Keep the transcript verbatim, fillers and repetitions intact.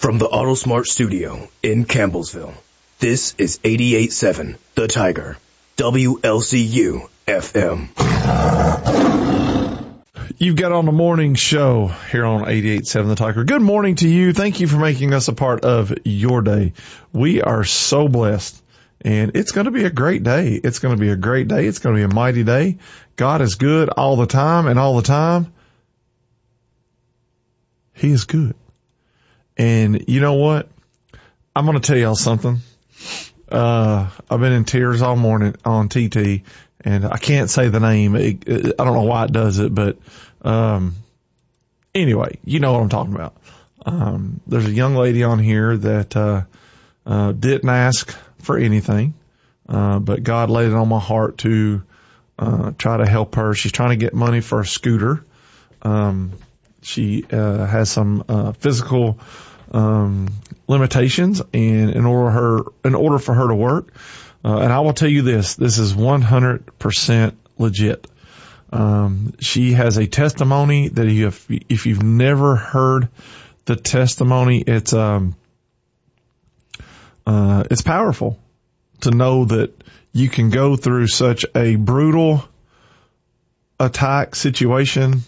From the AutoSmart studio in Campbellsville, this is eighty-eight point seven The Tiger, W L C U F M. You've got on the morning show here on eighty-eight point seven The Tiger. Good morning to you. Thank you for making us a part of your day. We are so blessed, and it's going to be a great day. It's going to be a great day. It's going to be a mighty day. God is good all the time, and all the time, He is good. And you know what? I'm going to tell y'all something. Uh, I've been in tears all morning on T T, and I can't say the name. It, it, I don't know why it does it, but, um, anyway, you know what I'm talking about. Um, there's a young lady on here that, uh, uh, didn't ask for anything, uh, but God laid it on my heart to, uh, try to help her. She's trying to get money for a scooter. Um, she, uh, has some, uh, physical, um, limitations, and in order her, in order for her to work, uh, and I will tell you this, this is one hundred percent legit. Um, she has a testimony that you have, if you've never heard the testimony, it's, um, uh, it's powerful to know that you can go through such a brutal attack situation